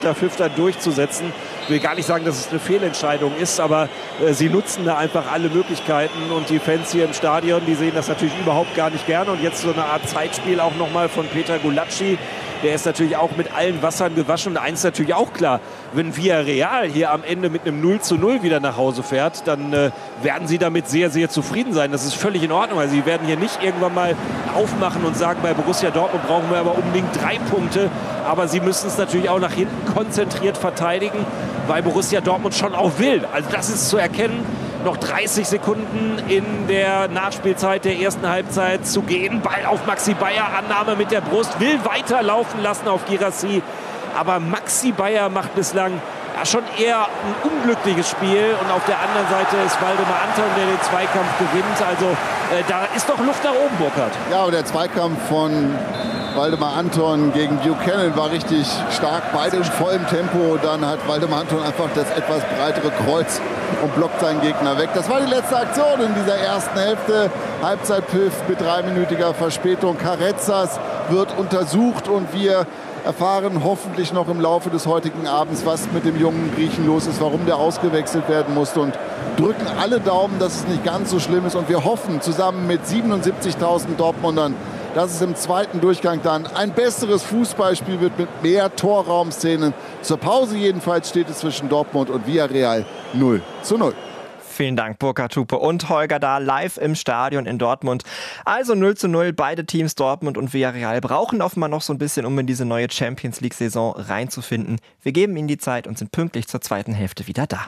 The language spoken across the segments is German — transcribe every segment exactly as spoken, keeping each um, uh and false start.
Pfiff dann durchzusetzen. Ich will gar nicht sagen, dass es eine Fehlentscheidung ist, aber äh, sie nutzen da einfach alle Möglichkeiten und die Fans hier im Stadion, die sehen das natürlich überhaupt gar nicht gerne und jetzt so eine Art Zeitspiel auch nochmal von Peter Gulacsi. Der ist natürlich auch mit allen Wassern gewaschen und eins natürlich auch klar, wenn Villarreal hier am Ende mit einem null zu null wieder nach Hause fährt, dann äh, werden sie damit sehr, sehr zufrieden sein. Das ist völlig in Ordnung, weil sie werden hier nicht irgendwann mal aufmachen und sagen, bei Borussia Dortmund brauchen wir aber unbedingt drei Punkte, aber sie müssen es natürlich auch nach hinten konzentriert verteidigen, weil Borussia Dortmund schon auch will. Also das ist zu erkennen. Noch dreißig Sekunden in der Nachspielzeit der ersten Halbzeit zu gehen. Ball auf Maxi Bayer, Annahme mit der Brust, will weiterlaufen lassen auf Guirassy. Aber Maxi Bayer macht bislang ja, schon eher ein unglückliches Spiel. Und auf der anderen Seite ist Waldemar Anton, der den Zweikampf gewinnt. Also äh, da ist doch Luft nach oben, Burkhard. Ja, und der Zweikampf von Waldemar Anton gegen Buchanan war richtig stark. Beide in vollem Tempo. Dann hat Waldemar Anton einfach das etwas breitere Kreuz und blockt seinen Gegner weg. Das war die letzte Aktion in dieser ersten Hälfte. Halbzeitpfiff mit dreiminütiger Verspätung. Carrezzas wird untersucht und wir erfahren hoffentlich noch im Laufe des heutigen Abends, was mit dem jungen Griechen los ist, warum der ausgewechselt werden musste und drücken alle Daumen, dass es nicht ganz so schlimm ist. Und wir hoffen zusammen mit siebenundsiebzigtausend Dortmundern, dass es im zweiten Durchgang dann ein besseres Fußballspiel wird mit mehr Torraumszenen. Zur Pause jedenfalls steht es zwischen Dortmund und Villarreal null zu null. Vielen Dank, Burkhard Hupe und Holger Dahl, live im Stadion in Dortmund. Also null zu null, beide Teams, Dortmund und Villarreal, brauchen offenbar noch so ein bisschen, um in diese neue Champions-League-Saison reinzufinden. Wir geben ihnen die Zeit und sind pünktlich zur zweiten Hälfte wieder da.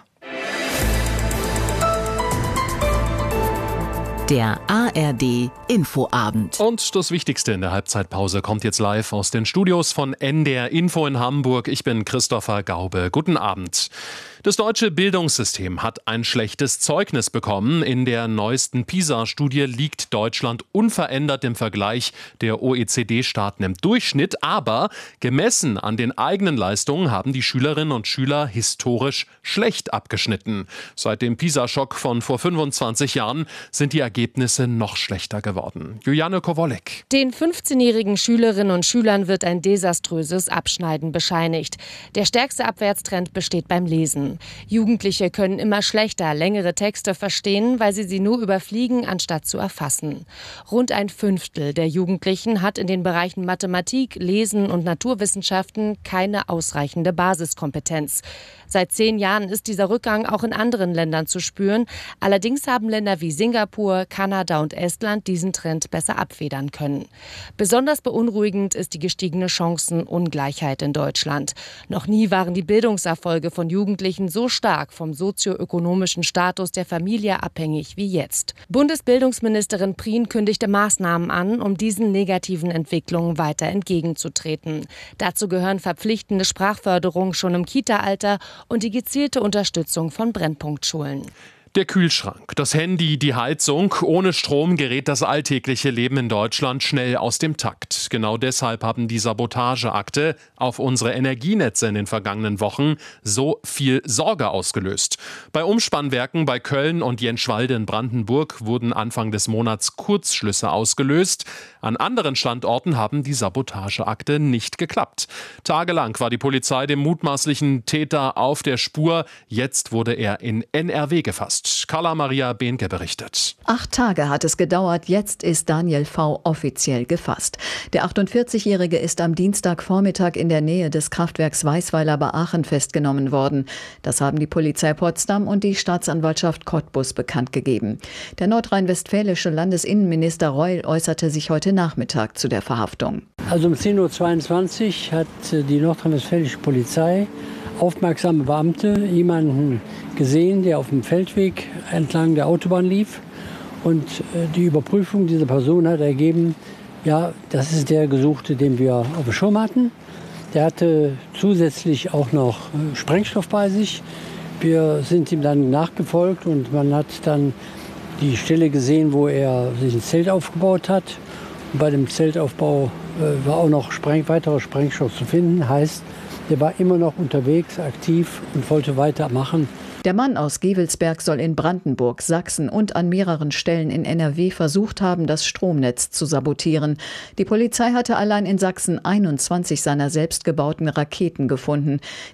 Der A R D Infoabend. Und das Wichtigste in der Halbzeitpause kommt jetzt live aus den Studios von N D R Info in Hamburg. Ich bin Christopher Gaube. Guten Abend. Das deutsche Bildungssystem hat ein schlechtes Zeugnis bekommen. In der neuesten PISA-Studie liegt Deutschland unverändert im Vergleich der O E C D-Staaten im Durchschnitt. Aber gemessen an den eigenen Leistungen haben die Schülerinnen und Schüler historisch schlecht abgeschnitten. Seit dem PISA-Schock von vor fünfundzwanzig Jahren sind die Ergebnisse noch schlechter geworden. Juliane Kowolek. Den fünfzehnjährigen Schülerinnen und Schülern wird ein desaströses Abschneiden bescheinigt. Der stärkste Abwärtstrend besteht beim Lesen. Jugendliche können immer schlechter längere Texte verstehen, weil sie sie nur überfliegen, anstatt zu erfassen. Rund ein Fünftel der Jugendlichen hat in den Bereichen Mathematik, Lesen und Naturwissenschaften keine ausreichende Basiskompetenz. Seit zehn Jahren ist dieser Rückgang auch in anderen Ländern zu spüren. Allerdings haben Länder wie Singapur, Kanada und Estland diesen Trend besser abfedern können. Besonders beunruhigend ist die gestiegene Chancenungleichheit in Deutschland. Noch nie waren die Bildungserfolge von Jugendlichen so stark vom sozioökonomischen Status der Familie abhängig wie jetzt. Bundesbildungsministerin Prien kündigte Maßnahmen an, um diesen negativen Entwicklungen weiter entgegenzutreten. Dazu gehören verpflichtende Sprachförderung schon im Kita-Alter und die gezielte Unterstützung von Brennpunktschulen. Der Kühlschrank, das Handy, die Heizung. Ohne Strom gerät das alltägliche Leben in Deutschland schnell aus dem Takt. Genau deshalb haben die Sabotageakte auf unsere Energienetze in den vergangenen Wochen so viel Sorge ausgelöst. Bei Umspannwerken bei Köln und Jenschwalde in Brandenburg wurden Anfang des Monats Kurzschlüsse ausgelöst. An anderen Standorten haben die Sabotageakte nicht geklappt. Tagelang war die Polizei dem mutmaßlichen Täter auf der Spur. Jetzt wurde er in N R W gefasst. Carla Maria Behnke berichtet. Acht Tage hat es gedauert, jetzt ist Daniel V. offiziell gefasst. Der achtundvierzigjährige ist am Dienstagvormittag in der Nähe des Kraftwerks Weißweiler bei Aachen festgenommen worden. Das haben die Polizei Potsdam und die Staatsanwaltschaft Cottbus bekannt gegeben. Der nordrhein-westfälische Landesinnenminister Reul äußerte sich heute Nachmittag zu der Verhaftung. Also um zehn Uhr zweiundzwanzig hat die nordrhein-westfälische Polizei aufmerksame Beamte jemanden gesehen, der auf dem Feldweg entlang der Autobahn lief. Und die Überprüfung dieser Person hat ergeben, ja, das ist der Gesuchte, den wir auf dem Schirm hatten. Der hatte zusätzlich auch noch Sprengstoff bei sich. Wir sind ihm dann nachgefolgt und man hat dann die Stelle gesehen, wo er sich ein Zelt aufgebaut hat. Und bei dem Zeltaufbau äh, war auch noch Spreng- weiterer Sprengstoff zu finden. Heißt, der war immer noch unterwegs, aktiv und wollte weitermachen. Der Mann aus Gevelsberg soll in Brandenburg, Sachsen und an mehreren Stellen in N R W versucht haben, das Stromnetz zu sabotieren. Die Polizei hatte allein in Sachsen einundzwanzig seiner selbstgebauten Raketen gefunden.